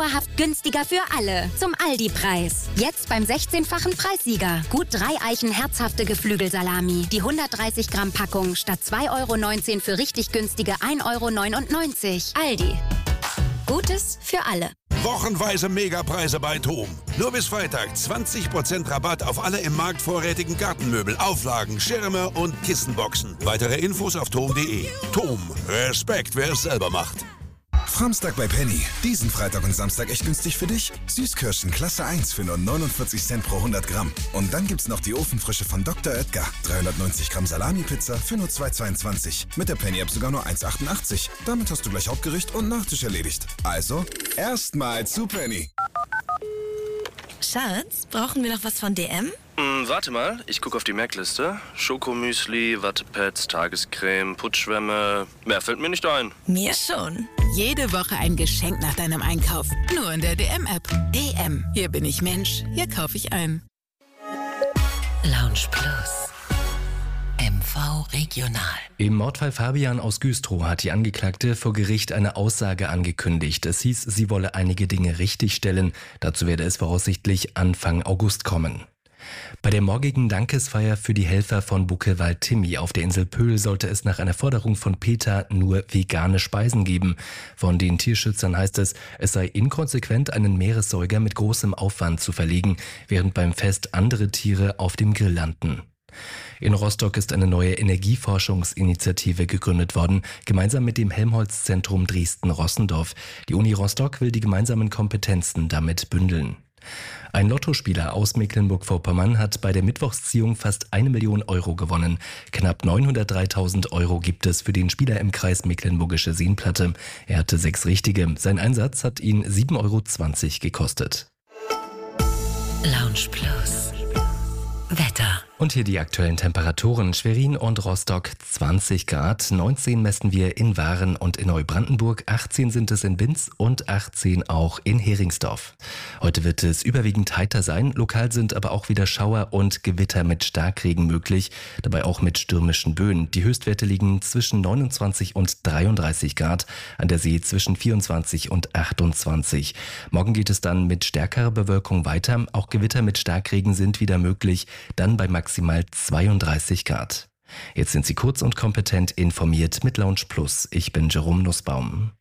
dauerhaft günstiger für alle. Zum Aldi-Preis. Jetzt beim 16-fachen Preissieger. Gut 3 Eichen herzhafte Geflügelsalami. Die 130 Gramm Packung statt 2,19 € für richtig günstige 1,99 €. Aldi. Gutes für alle. Wochenweise Megapreise bei TOM. Nur bis Freitag 20% Rabatt auf alle im Markt vorrätigen Gartenmöbel, Auflagen, Schirme und Kissenboxen. Weitere Infos auf tom.de. TOM. Respekt, wer es selber macht. Framstag bei Penny. Diesen Freitag und Samstag echt günstig für dich. Süßkirschen Klasse 1 für nur 49 Cent pro 100 Gramm. Und dann gibt's noch die Ofenfrische von Dr. Oetker. 390 Gramm Salami-Pizza für nur 2,22. Mit der Penny-App sogar nur 1,88. Damit hast du gleich Hauptgericht und Nachtisch erledigt. Also, erstmal zu Penny. Schatz, brauchen wir noch was von DM? Warte mal, ich gucke auf die Merkliste. Schokomüsli, Wattepads, Tagescreme, Putzschwämme. Mehr fällt mir nicht ein. Mir schon. Jede Woche ein Geschenk nach deinem Einkauf. Nur in der DM-App. DM. Hier bin ich Mensch. Hier kaufe ich ein. Lounge Plus. MV Regional. Im Mordfall Fabian aus Güstrow hat die Angeklagte vor Gericht eine Aussage angekündigt. Es hieß, sie wolle einige Dinge richtigstellen. Dazu werde es voraussichtlich Anfang August kommen. Bei der morgigen Dankesfeier für die Helfer von Buckelwald-Timmi auf der Insel Pöhl sollte es nach einer Forderung von Peter nur vegane Speisen geben. Von den Tierschützern heißt es, es sei inkonsequent, einen Meeressäuger mit großem Aufwand zu verlegen, während beim Fest andere Tiere auf dem Grill landen. In Rostock ist eine neue Energieforschungsinitiative gegründet worden, gemeinsam mit dem Helmholtz-Zentrum Dresden-Rossendorf. Die Uni Rostock will die gemeinsamen Kompetenzen damit bündeln. Ein Lottospieler aus Mecklenburg-Vorpommern hat bei der Mittwochsziehung fast 1 Million Euro gewonnen. Knapp 903.000 Euro gibt es für den Spieler im Kreis Mecklenburgische Seenplatte. Er hatte 6 Richtige. Sein Einsatz hat ihn 7,20 Euro gekostet. Lounge Plus. Wetter. Und hier die aktuellen Temperaturen. Schwerin und Rostock 20 Grad, 19 messen wir in Waren und in Neubrandenburg, 18 sind es in Binz und 18 auch in Heringsdorf. Heute wird es überwiegend heiter sein, lokal sind aber auch wieder Schauer und Gewitter mit Starkregen möglich, dabei auch mit stürmischen Böen. Die Höchstwerte liegen zwischen 29 und 33 Grad, an der See zwischen 24 und 28. Morgen geht es dann mit stärkerer Bewölkung weiter, auch Gewitter mit Starkregen sind wieder möglich, dann bei maximal 32 Grad. Jetzt sind Sie kurz und kompetent informiert mit Lounge Plus. Ich bin Jerome Nussbaum.